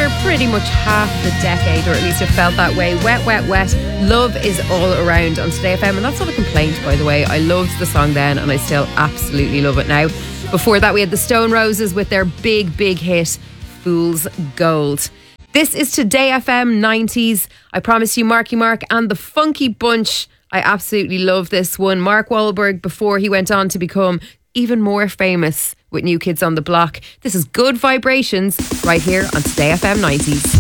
for pretty much half the decade, or at least it felt that way. Wet, wet, wet. Love is all around on Today FM, and that's not a complaint, by the way. I loved the song then, and I still absolutely love it now. Before that, we had the Stone Roses with their big, big hit, Fool's Gold. This is Today FM 90s. I promise you, Marky Mark and the Funky Bunch. I absolutely love this one. Mark Wahlberg, before he went on to become even more famous with New Kids on the Block. This is Good Vibrations right here on Today FM 90s.